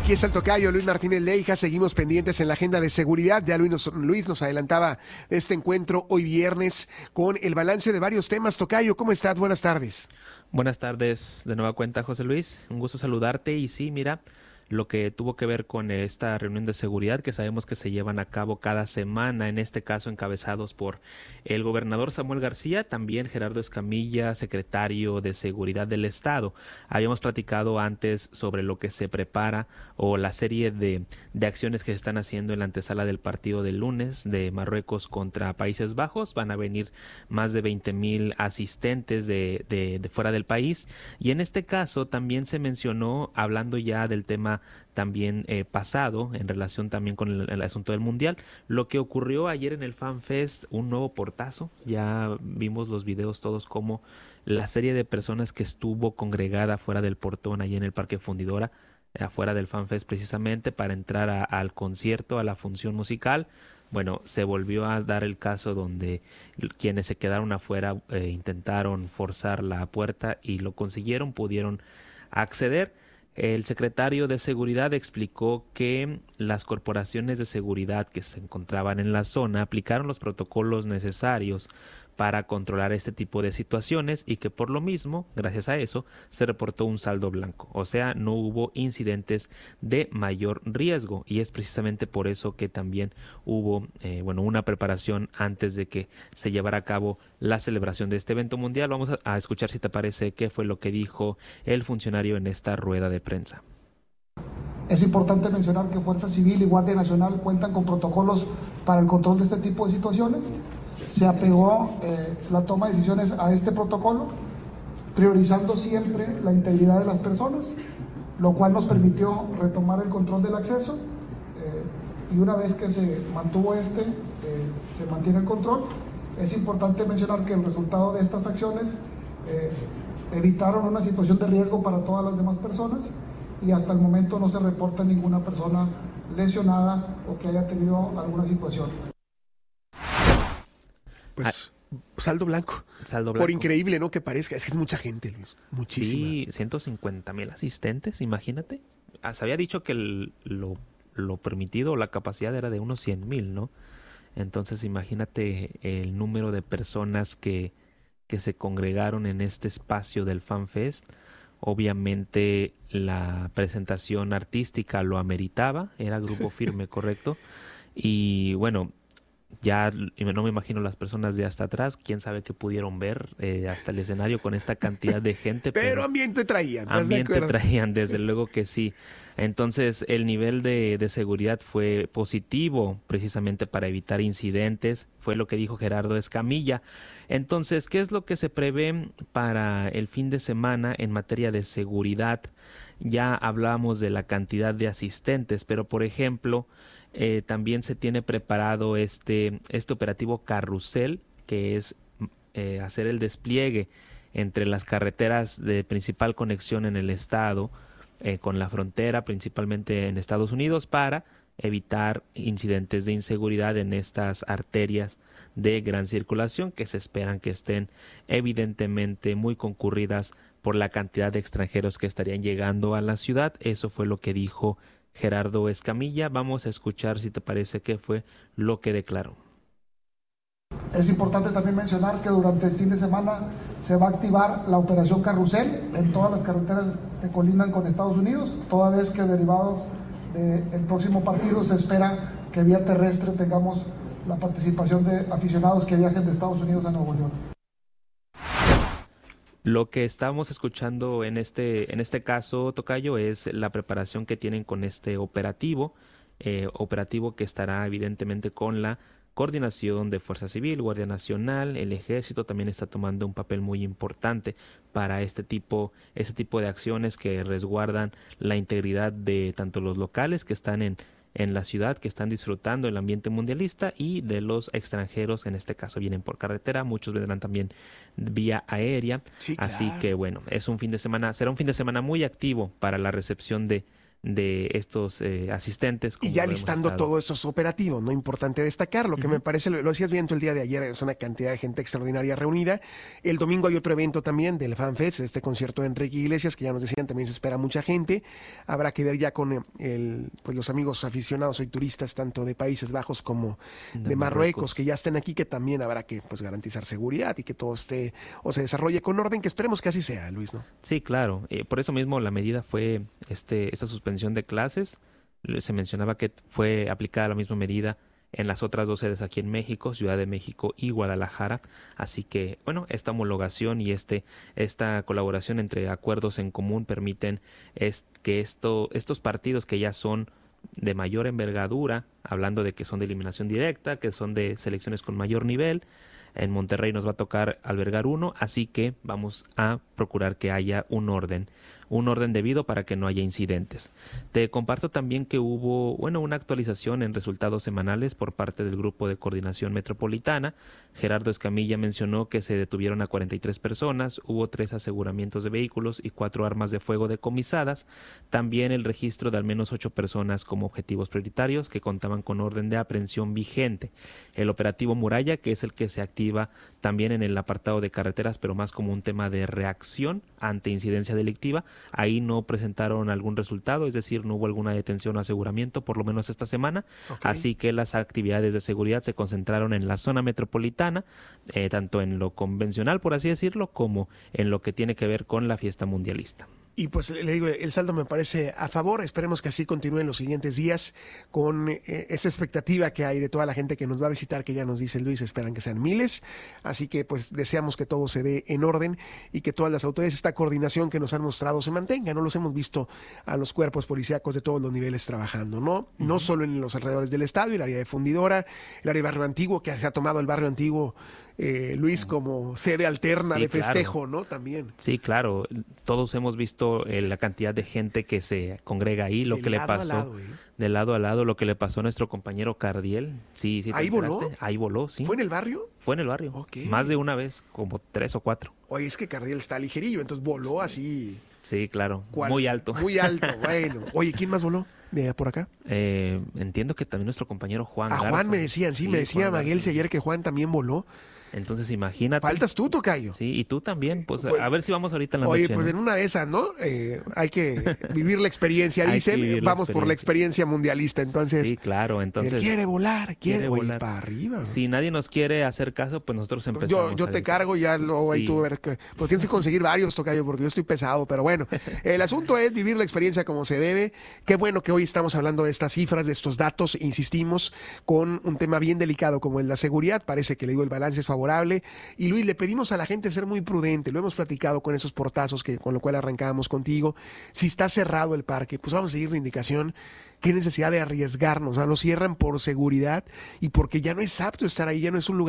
Aquí está el tocayo Luis Martínez Leija. Seguimos pendientes en la agenda de seguridad. Ya Luis nos adelantaba este encuentro hoy viernes con el balance de varios temas. Tocayo, ¿cómo estás? Buenas tardes. Buenas tardes de nueva cuenta, José Luis. Un gusto saludarte. Y sí, mira, lo que tuvo que ver con esta reunión de seguridad que sabemos que se llevan a cabo cada semana, en este caso encabezados por el gobernador Samuel García, también Gerardo Escamilla, secretario de Seguridad del Estado. Habíamos platicado antes sobre lo que se prepara o la serie de acciones que se están haciendo en la antesala del partido del lunes de Marruecos contra Países Bajos. Van a venir más de 20,000 asistentes de fuera del país, y en este caso también se mencionó, hablando ya del tema también pasado en relación también con el asunto del mundial, lo que ocurrió ayer en el FanFest, un nuevo portazo. Ya vimos los videos todos, como la serie de personas que estuvo congregada fuera del portón allí en el Parque Fundidora, afuera del FanFest, precisamente para entrar al concierto, a la función musical. Bueno, se volvió a dar el caso donde quienes se quedaron afuera intentaron forzar la puerta y lo consiguieron, pudieron acceder. El secretario de Seguridad explicó que las corporaciones de seguridad que se encontraban en la zona aplicaron los protocolos necesarios para controlar este tipo de situaciones, y que por lo mismo, gracias a eso, se reportó un saldo blanco. O sea, no hubo incidentes de mayor riesgo, y es precisamente por eso que también hubo una preparación antes de que se llevara a cabo la celebración de este evento mundial. Vamos a escuchar, si te parece, qué fue lo que dijo el funcionario en esta rueda de prensa. Es importante mencionar que Fuerza Civil y Guardia Nacional cuentan con protocolos para el control de este tipo de situaciones. Se apegó la toma de decisiones a este protocolo, priorizando siempre la integridad de las personas, lo cual nos permitió retomar el control del acceso, y una vez que se mantuvo se mantiene el control. Es importante mencionar que el resultado de estas acciones evitaron una situación de riesgo para todas las demás personas, y hasta el momento no se reporta ninguna persona lesionada o que haya tenido alguna situación. Pues saldo blanco. Saldo blanco. Por increíble, ¿no?, que parezca. Es que es mucha gente, Luis. Muchísima. Sí, 150,000 asistentes, imagínate. Se había dicho que lo permitido, la capacidad era de unos 100,000, ¿no? Entonces imagínate el número de personas que se congregaron en este espacio del FanFest. Obviamente la presentación artística lo ameritaba, era Grupo Firme, correcto. Y bueno, ya no me imagino las personas de hasta atrás, quién sabe qué pudieron ver hasta el escenario con esta cantidad de gente. Pero ambiente traían. Ambiente traían, desde luego que sí. Entonces el nivel de seguridad fue positivo, precisamente para evitar incidentes, fue lo que dijo Gerardo Escamilla. Entonces, ¿qué es lo que se prevé para el fin de semana en materia de seguridad? Ya hablamos de la cantidad de asistentes, pero por ejemplo, también se tiene preparado este operativo Carrusel, que es hacer el despliegue entre las carreteras de principal conexión en el estado, con la frontera, principalmente en Estados Unidos, para evitar incidentes de inseguridad en estas arterias de gran circulación, que se esperan que estén evidentemente muy concurridas por la cantidad de extranjeros que estarían llegando a la ciudad. Eso fue lo que dijo Gerardo Escamilla. Vamos a escuchar, si te parece, qué fue lo que declaró. Es importante también mencionar que durante el fin de semana se va a activar la operación Carrusel en todas las carreteras que colindan con Estados Unidos, toda vez que derivado del próximo partido se espera que vía terrestre tengamos la participación de aficionados que viajen de Estados Unidos a Nuevo León. Lo que estamos escuchando en este caso, Tocayo, es la preparación que tienen con este operativo que estará evidentemente con la coordinación de Fuerza Civil, Guardia Nacional. El Ejército también está tomando un papel muy importante para este tipo de acciones que resguardan la integridad de tanto los locales que están en la ciudad, que están disfrutando el ambiente mundialista, y de los extranjeros. En este caso vienen por carretera, muchos vendrán también vía aérea. Sí, claro. Así que bueno, será un fin de semana muy activo para la recepción de de estos asistentes. Y ya listando todos estos operativos, ¿no? Importante destacar, lo que me parece, lo decías bien tú el día de ayer, es una cantidad de gente extraordinaria reunida. El domingo hay otro evento también del FanFest, este concierto de Enrique Iglesias, que ya nos decían, también se espera mucha gente. Habrá que ver ya con pues los amigos aficionados y turistas, tanto de Países Bajos como de Marruecos, que ya estén aquí, que también habrá que pues garantizar seguridad y que todo esté o se desarrolle con orden, que esperemos que así sea, Luis, ¿no? Sí, claro. Por eso mismo la medida fue esta suspensión de clases. Se mencionaba que fue aplicada la misma medida en las otras 2 sedes aquí en México, Ciudad de México y Guadalajara. Así que, bueno, esta homologación y esta colaboración entre acuerdos en común permiten que estos partidos que ya son de mayor envergadura, hablando de que son de eliminación directa, que son de selecciones con mayor nivel, en Monterrey nos va a tocar albergar uno, así que vamos a procurar que haya un orden debido para que no haya incidentes. Te comparto también que hubo, una actualización en resultados semanales por parte del Grupo de Coordinación Metropolitana. Gerardo Escamilla mencionó que se detuvieron a 43 personas, hubo 3 aseguramientos de vehículos y 4 armas de fuego decomisadas. También el registro de al menos 8 personas como objetivos prioritarios que contaban con orden de aprehensión vigente. El operativo Muralla, que es el que se activa también en el apartado de carreteras, pero más como un tema de reacción ante incidencia delictiva. Ahí no presentaron algún resultado, es decir, no hubo alguna detención o aseguramiento, por lo menos esta semana. Okay. Así que las actividades de seguridad se concentraron en la zona metropolitana, tanto en lo convencional, por así decirlo, como en lo que tiene que ver con la fiesta mundialista. Y pues le digo, el saldo me parece a favor. Esperemos que así continúen los siguientes días con esa expectativa que hay de toda la gente que nos va a visitar, que ya nos dice Luis, esperan que sean miles. Así que pues deseamos que todo se dé en orden y que todas las autoridades, esta coordinación que nos han mostrado se mantenga. No los hemos visto a los cuerpos policíacos de todos los niveles trabajando, ¿no? No solo en los alrededores del estadio, el área de Fundidora, el área de Barrio Antiguo, que se ha tomado el Barrio Antiguo, Luis, como sede alterna de festejo, claro, ¿no? También. Sí, claro. Todos hemos visto la cantidad de gente que se congrega ahí, lo que le pasó de lado a lado, lo que le pasó a nuestro compañero Cardiel. Sí, ¿Ahí voló? Ahí voló, sí. ¿Fue en el barrio? Fue en el barrio. Okay. Más de una vez, como 3 o 4. Oye, es que Cardiel está ligerillo, entonces voló así. Sí, claro. Muy alto. Muy alto, bueno. Oye, ¿quién más voló de por acá? Entiendo que también nuestro compañero Juan Garza. Juan me decían, sí, me decía Maguel ayer que Juan también voló. Entonces imagínate. Faltas tú, tocayo. Sí, y tú también. Pues a ver si vamos ahorita en la noche. Oye, pues ¿no? En una de esas, ¿no? Hay que vivir la experiencia, dicen. Vamos por la experiencia mundialista, entonces. Sí, claro, entonces. Él quiere volar. Oye, para arriba. Si nadie nos quiere hacer caso, pues nosotros empezamos. Yo te cargo, ya luego ahí tú ver que pues tienes que conseguir varios, tocayo, porque yo estoy pesado, pero bueno. El asunto es vivir la experiencia como se debe. Qué bueno que hoy estamos hablando de estas cifras, de estos datos, insistimos, con un tema bien delicado como el de la seguridad. Parece que, le digo, el balance es favorable. Y Luis, le pedimos a la gente ser muy prudente, lo hemos platicado con esos portazos con lo cual arrancábamos contigo. Si está cerrado el parque, pues vamos a seguir la indicación. Qué necesidad de arriesgarnos, lo cierran por seguridad y porque ya no es apto estar ahí, ya no es un lugar